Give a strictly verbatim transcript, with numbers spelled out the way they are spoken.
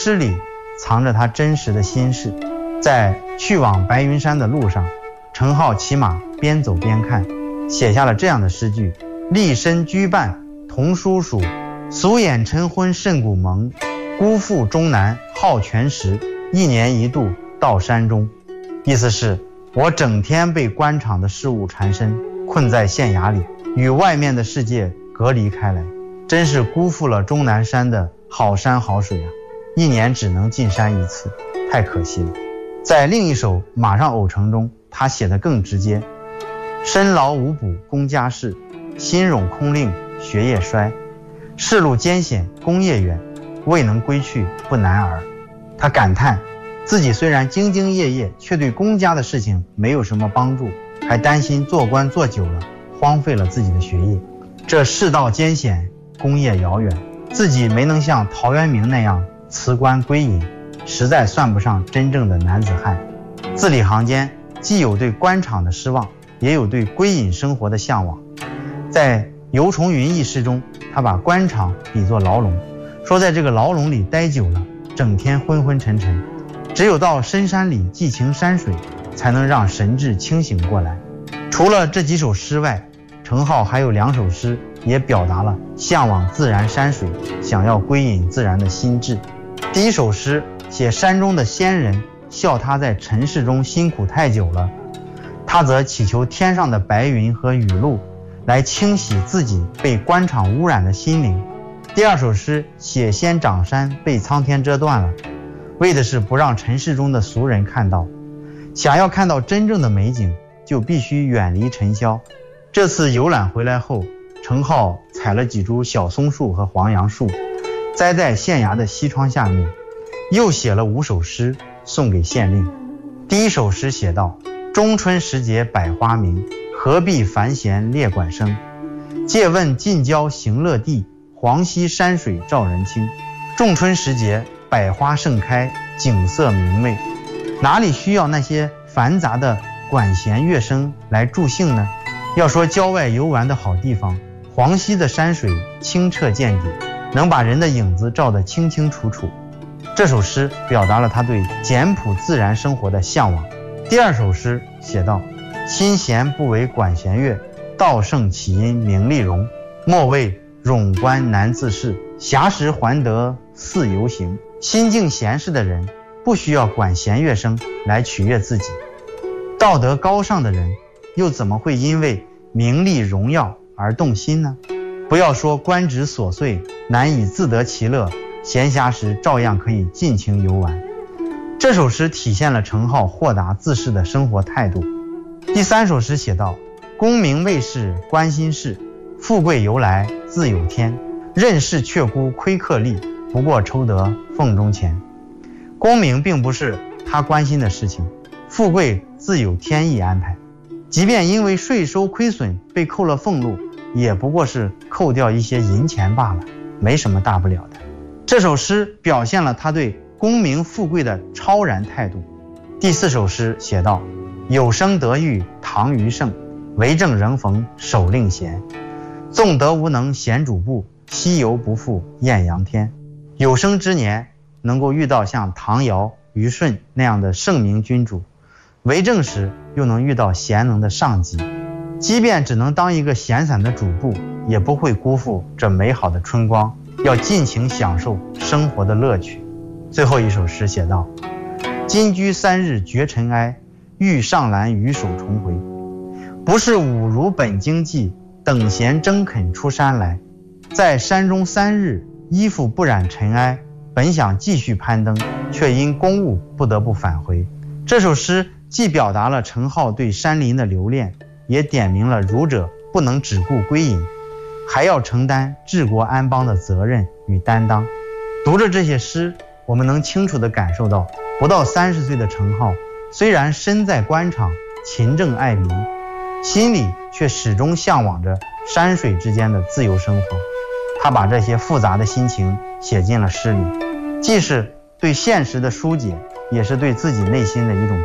诗里藏着他真实的心事。在去往白云山的路上，程颢骑马边走边看，写下了这样的诗句：立身居伴同叔蜀，俗眼晨昏甚古蒙，孤负终南好泉石，一年一度到山中。意思是我整天被官场的事务缠身，困在县衙里，与外面的世界隔离开来，真是辜负了终南山的好山好水啊！一年只能进山一次，太可惜了。在另一首《马上偶成》中，他写得更直接：身劳无补公家事，心冗空令学业衰，世路艰险功业远，未能归去不难儿。他感叹自己虽然兢兢业业，却对公家的事情没有什么帮助，还担心做官做久了荒废了自己的学业。这世道艰险，功业遥远，自己没能像陶渊明那样辞官归隐，实在算不上真正的男子汉。字里行间既有对官场的失望，也有对归隐生活的向往。在游重云一诗中，他把官场比作牢笼，说在这个牢笼里待久了，整天昏昏沉沉，只有到深山里寄情山水，才能让神志清醒过来。除了这几首诗外，程颢还有两首诗也表达了向往自然山水，想要归隐自然的心志。第一首诗写山中的仙人笑他在尘世中辛苦太久了，他则祈求天上的白云和雨露来清洗自己被官场污染的心灵。第二首诗写仙长山被苍天遮断了，为的是不让尘世中的俗人看到。想要看到真正的美景，就必须远离尘嚣。这次游览回来后，程颢采了几株小松树和黄杨树，栽在县衙的西窗下面，又写了五首诗送给县令。第一首诗写道：中春时节百花明，何必繁弦列管声，借问近郊行乐地，黄溪山水照人清。仲春时节百花盛开，景色明媚，哪里需要那些繁杂的管弦乐声来助兴呢？要说郊外游玩的好地方，黄溪的山水清澈见底，能把人的影子照得清清楚楚。这首诗表达了他对简朴自然生活的向往。第二首诗写道：心弦不为管弦乐，道圣起因名利荣，莫谓冗官难自适，暇时还得似游行。心境闲适的人不需要管弦乐声来取悦自己，道德高尚的人又怎么会因为名利荣耀而动心呢？不要说官职琐碎难以自得其乐，闲暇时照样可以尽情游玩。这首诗体现了程颢豁达自适的生活态度。第三首诗写道：功名未事关心事，富贵由来自有天，任事却估亏克利，不过抽得缝中钱。功名并不是他关心的事情，富贵自有天意安排，即便因为税收亏损被扣了俸禄，也不过是扣掉一些银钱罢了，没什么大不了的。这首诗表现了他对功名富贵的超然态度。第四首诗写道：有生得遇唐虞盛，为政仍逢守令贤，纵得无能贤主簿，西游不负艳阳天。有生之年能够遇到像唐尧、虞舜那样的圣明君主，为政时又能遇到贤能的上级，即便只能当一个闲散的主簿，也不会辜负这美好的春光，要尽情享受生活的乐趣。最后一首诗写道：今居三日绝尘埃，欲上兰于手重回，不是吾如本经济，等闲争肯出山来。在山中三日，衣服不染尘埃，本想继续攀登，却因公务不得不返回。这首诗既表达了程颢对山林的留恋，也点明了儒者不能只顾归隐，还要承担治国安邦的责任与担当。读着这些诗，我们能清楚地感受到，不到三十岁的程颢虽然身在官场，勤政爱民，心里却始终向往着山水之间的自由生活。他把这些复杂的心情写进了诗里，既是对现实的疏解，也是对自己内心的一种